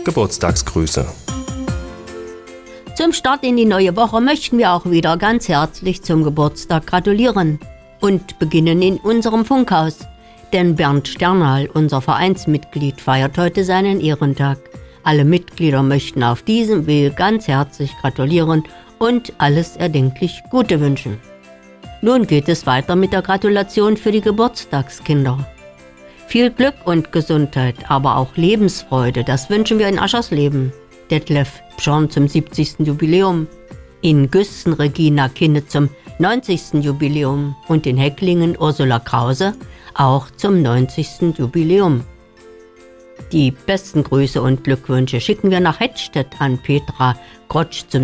Geburtstagsgrüße. Zum Start in die neue Woche möchten wir auch wieder ganz herzlich zum Geburtstag gratulieren und beginnen in unserem Funkhaus. Denn Bernd Sternhal, unser Vereinsmitglied, feiert heute seinen Ehrentag. Alle Mitglieder möchten auf diesem Weg ganz herzlich gratulieren und alles erdenklich Gute wünschen. Nun geht es weiter mit der Gratulation für die Geburtstagskinder. Viel Glück und Gesundheit, aber auch Lebensfreude, das wünschen wir in Aschersleben. Detlef Bschorn zum 70. Jubiläum, in Güsten Regina Kinne zum 90. Jubiläum und in Hecklingen Ursula Krause auch zum 90. Jubiläum. Die besten Grüße und Glückwünsche schicken wir nach Hettstedt an Petra Grotsch zum